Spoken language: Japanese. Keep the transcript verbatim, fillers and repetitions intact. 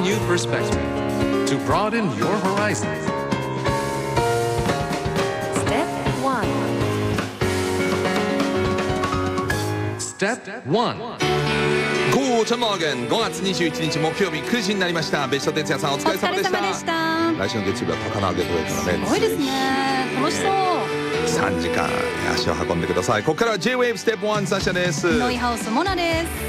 new perspective to broaden your horizon. Step one. Step one. Guten Morgen。ごがつにじゅういちにち木曜日くじになりました。別所哲也さんお疲れ様でした。 お疲れ様でした。 来週の月曜日は高輪ゲートウェイからね。 すごいですね。楽しそう。 さんじかん足を運んでください。ここからは J-ウェーブ ステップワンサッシャです。 ノイハウスモナです。